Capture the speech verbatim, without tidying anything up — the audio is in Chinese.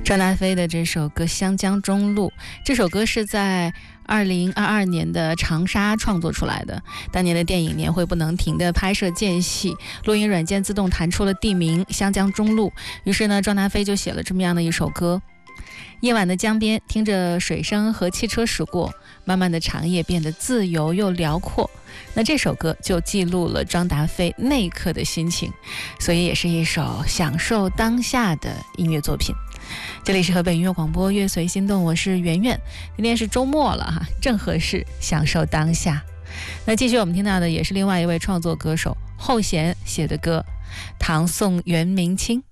张大飞的这首歌《湘江中路》，这首歌是在二零二二年的长沙创作出来的。当年的电影年会不能停的拍摄间隙，录音软件自动弹出了地名湘江中路，于是呢，张大飞就写了这么样的一首歌。夜晚的江边，听着水声和汽车驶过，慢慢的长夜变得自由又辽阔。那这首歌就记录了张大飞那一刻的心情，所以也是一首享受当下的音乐作品。这里是河北音乐广播，乐随心动，我是圆圆。今天是周末了哈，正合适享受当下。那继续我们听到的也是另外一位创作歌手后弦写的歌，唐宋元明清。